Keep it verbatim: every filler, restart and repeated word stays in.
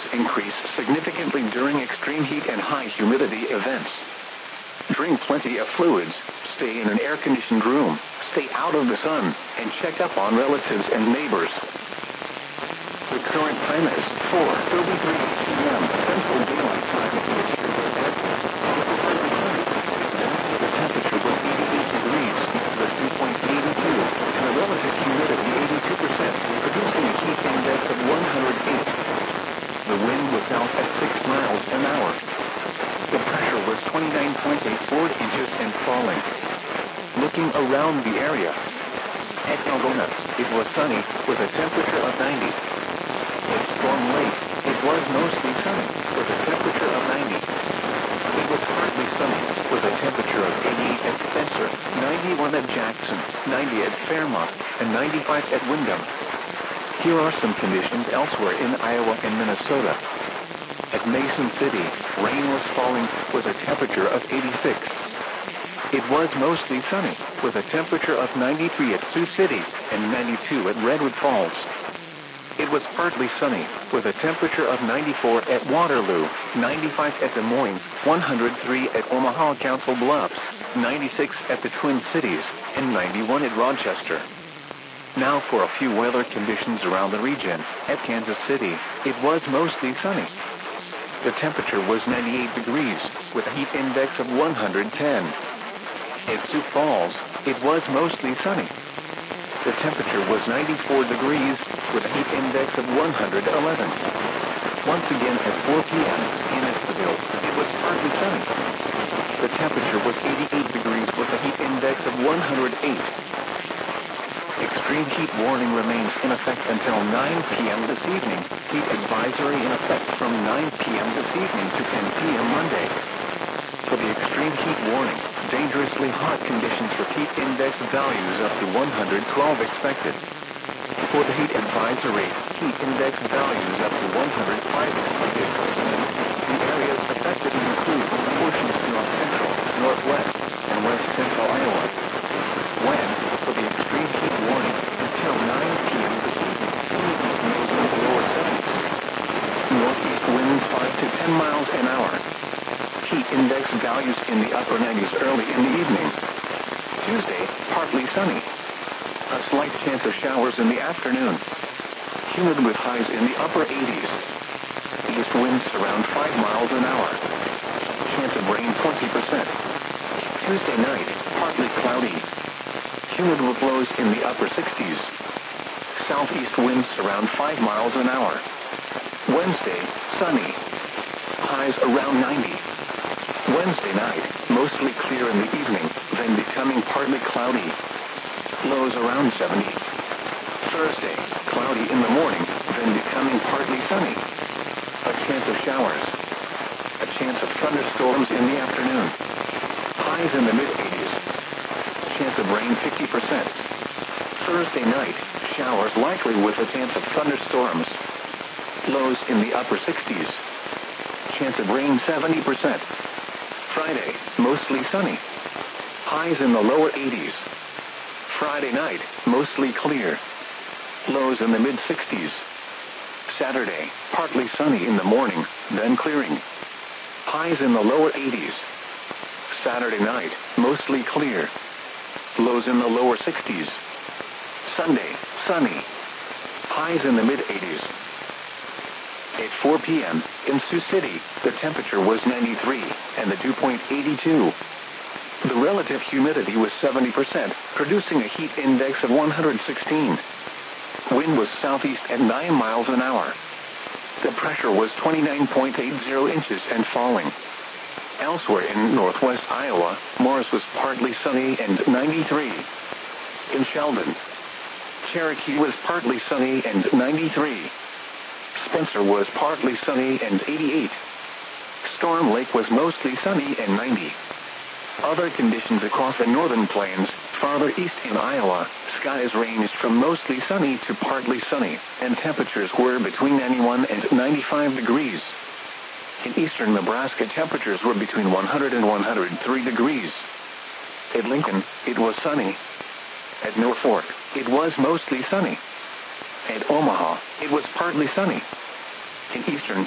increase significantly during extreme heat and high humidity events. Drink plenty of fluids, stay in an air-conditioned room, stay out of the sun, and check up on relatives and neighbors. The current time is four thirty-three p m Central Daylight Time. The temperature was eighty-eight degrees, the dew point eighty-two, and the relative humidity eighty-two percent, producing a heat index of one hundred eight. The wind was south at six miles an hour. The pressure was twenty-nine point eight four inches and falling. Looking around the area. At Algona, it was sunny, with a temperature of ninety. At Storm Lake, it was mostly sunny, with a temperature of ninety. It was partly sunny, with a temperature of eighty-eight at Spencer, ninety-one at Jackson, ninety at Fairmont, and ninety-five at Windham. Here are some conditions elsewhere in Iowa and Minnesota. At Mason City, rain was falling, with a temperature of eighty-six. It was mostly sunny, with a temperature of ninety-three at Sioux City, and ninety-two at Redwood Falls. It was partly sunny, with a temperature of ninety-four at Waterloo, ninety-five at Des Moines, one hundred three at Omaha Council Bluffs, ninety-six at the Twin Cities, and ninety-one at Rochester. Now for a few weather conditions around the region. At Kansas City, it was mostly sunny. The temperature was ninety-eight degrees, with a heat index of one hundred ten. At Sioux Falls, it was mostly sunny. The temperature was ninety-four degrees, with a heat index of one hundred eleven. Once again at four p m in Estville, it was partly sunny. The temperature was eighty-eight degrees with a heat index of one hundred eight. Extreme heat warning remains in effect until nine p m this evening. Heat advisory in effect from nine p m this evening to ten p m Monday. For the extreme heat warning, dangerously hot conditions for heat index values up to one hundred twelve expected. For the heat advisory, heat index values up to one hundred five expected. The areas affected include portions of north central, northwest, and west central Iowa. When, for the extreme heat warning, until nine p m this evening, humidity moves into the lower seventies. Northeast winds five to ten miles an hour. Heat index values in the upper nineties early in the evening. Tuesday, partly sunny. A slight chance of showers in the afternoon. Humid with highs in the upper eighties. East winds around five miles an hour. Chance of rain twenty percent. Tuesday night, partly cloudy. Humid with lows in the upper sixties. Southeast winds around five miles an hour. Wednesday, sunny. Highs around ninety. Wednesday night, mostly clear in the evening, then becoming partly cloudy. Lows around seventy. Thursday, cloudy in the morning, then becoming partly sunny. A chance of showers. A chance of thunderstorms in the afternoon. Highs in the mid-eighties. Chance of rain fifty percent. Thursday night, showers likely with a chance of thunderstorms. Lows in the upper sixties. Chance of rain seventy percent. Friday, mostly sunny. Highs in the lower eighties. Friday night, mostly clear. Lows in the mid-sixties. Saturday, partly sunny in the morning, then clearing. Highs in the lower eighties. Saturday night, mostly clear. Lows in the lower sixties. Sunday, sunny. Highs in the mid-eighties. At four p m in Sioux City, the temperature was ninety-three, and the dew point eighty-two. The relative humidity was seventy percent, producing a heat index of one hundred sixteen. Wind was southeast at nine miles an hour. The pressure was twenty-nine point eight zero inches and falling. Elsewhere in northwest Iowa, Morris was partly sunny and ninety-three. In Sheldon, Cherokee was partly sunny and ninety-three. Spencer was partly sunny and eighty-eight. Storm Lake was mostly sunny and ninety. Other conditions across the northern plains, farther east in Iowa, skies ranged from mostly sunny to partly sunny, and temperatures were between ninety-one and ninety-five degrees. In eastern Nebraska, temperatures were between one hundred and one hundred three degrees. At Lincoln, it was sunny. At Norfolk, it was mostly sunny. At Omaha, it was partly sunny. In eastern